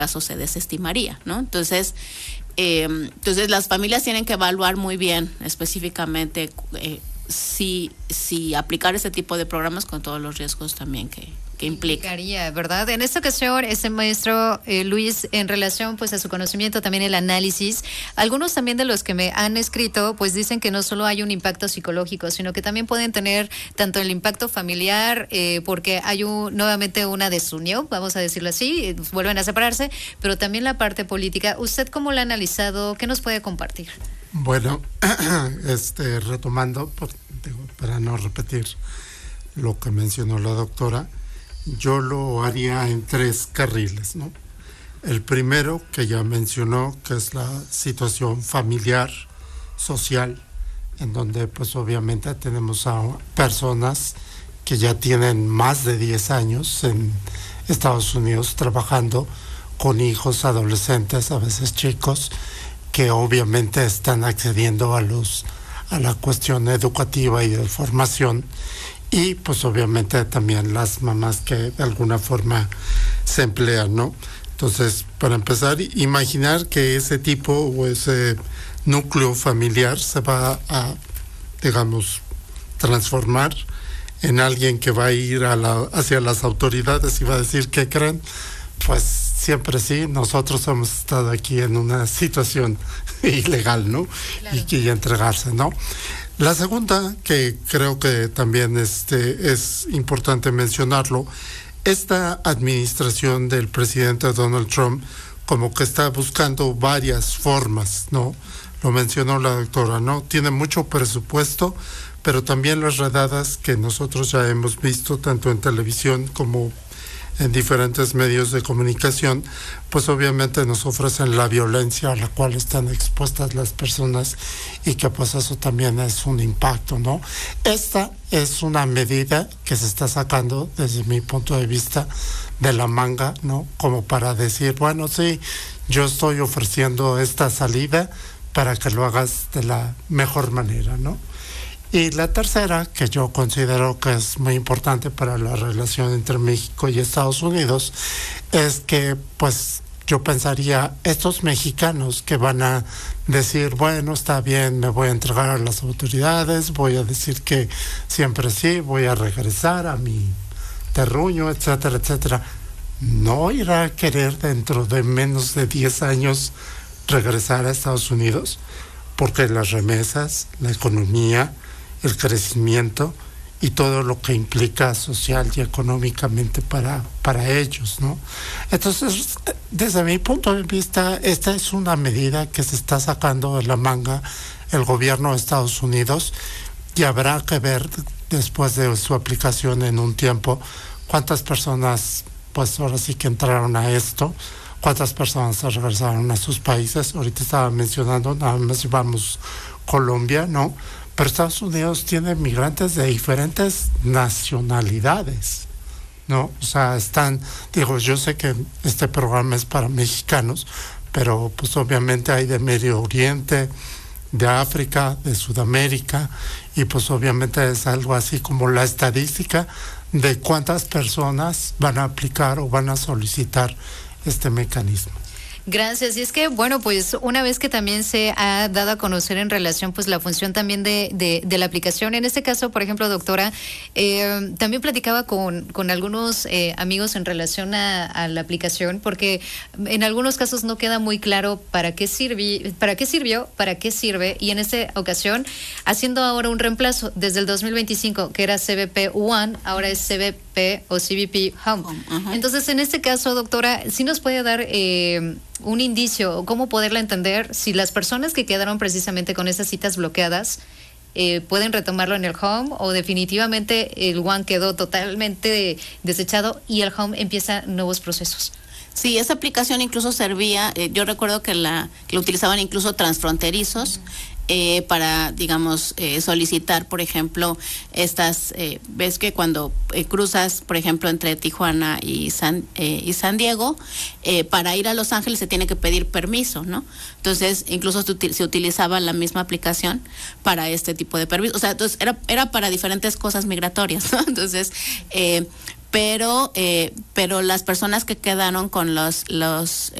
caso se desestimaría, ¿no? Entonces las familias tienen que evaluar muy bien específicamente si aplicar este tipo de programas con todos los riesgos también que implica. ¿Verdad? En esta ocasión, maestro Luis, en relación pues a su conocimiento, también el análisis, algunos también de los que me han escrito pues dicen que no solo hay un impacto psicológico, sino que también pueden tener tanto el impacto familiar, porque hay nuevamente una desunión, vamos a decirlo así, vuelven a separarse, pero también la parte política. ¿Usted cómo la ha analizado? ¿Qué nos puede compartir? Bueno, retomando, para no repetir lo que mencionó la doctora, yo lo haría en 3 carriles, ¿no? El primero, que ya mencionó, que es la situación familiar, social, en donde pues obviamente tenemos a personas que ya tienen más de 10 años en Estados Unidos trabajando con hijos adolescentes, a veces chicos, que obviamente están accediendo a la cuestión educativa y de formación, y pues obviamente también las mamás que de alguna forma se emplean, ¿no? Entonces, para empezar, imaginar que ese tipo o ese núcleo familiar se va a, digamos, transformar en alguien que va a ir hacia las autoridades y va a decir, ¿qué creen? Pues siempre sí, nosotros hemos estado aquí en una situación ilegal, ¿no? Claro. Y entregarse, ¿no? La segunda, que creo que también es importante mencionarlo, esta administración del presidente Donald Trump como que está buscando varias formas, ¿no? Lo mencionó la doctora, ¿no? Tiene mucho presupuesto, pero también las redadas que nosotros ya hemos visto tanto en televisión como en diferentes medios de comunicación, pues obviamente nos ofrecen la violencia a la cual están expuestas las personas y que pues eso también es un impacto, ¿no? Esta es una medida que se está sacando desde mi punto de vista de la manga, ¿no? Como para decir, bueno, sí, yo estoy ofreciendo esta salida para que lo hagas de la mejor manera, ¿no? Y la tercera, que yo considero que es muy importante para la relación entre México y Estados Unidos, es que, pues, yo pensaría, estos mexicanos que van a decir, bueno, está bien, me voy a entregar a las autoridades, voy a decir que siempre sí, voy a regresar a mi terruño, etcétera, etcétera, ¿no irá a querer dentro de menos de 10 años regresar a Estados Unidos? Porque las remesas, la economía, el crecimiento y todo lo que implica social y económicamente para ellos, ¿no? Entonces, desde mi punto de vista, esta es una medida que se está sacando de la manga el gobierno de Estados Unidos, y habrá que ver después de su aplicación en un tiempo cuántas personas, pues ahora sí que entraron a esto, cuántas personas se regresaron a sus países. Ahorita estaba mencionando, nada más llevamos Colombia, ¿no? Pero Estados Unidos tiene migrantes de diferentes nacionalidades, ¿no? O sea, yo sé que este programa es para mexicanos, pero pues obviamente hay de Medio Oriente, de África, de Sudamérica, y pues obviamente es algo así como la estadística de cuántas personas van a aplicar o van a solicitar este mecanismo. Gracias. Y es que, bueno, pues una vez que también se ha dado a conocer en relación pues la función también de la aplicación, en este caso, por ejemplo, doctora, también platicaba con algunos amigos en relación a la aplicación, porque en algunos casos no queda muy claro para qué sirvió, para qué sirve, y en esta ocasión, haciendo ahora un reemplazo desde el 2025, que era CBP One, ahora es CBP o CBP Home. Uh-huh. Entonces, en este caso, doctora, ¿sí nos puede dar un indicio o cómo poderla entender si las personas que quedaron precisamente con esas citas bloqueadas pueden retomarlo en el Home, o definitivamente el One quedó totalmente desechado y el Home empieza nuevos procesos? Sí, esa aplicación incluso servía, yo recuerdo que la utilizaban incluso transfronterizos, para, digamos, solicitar, por ejemplo, ves que cuando cruzas, por ejemplo, entre Tijuana y San Diego, para ir a Los Ángeles se tiene que pedir permiso, ¿no? Entonces, incluso se utilizaba la misma aplicación para este tipo de permiso. O sea, entonces era para diferentes cosas migratorias, ¿no? Entonces, pero las personas que quedaron con los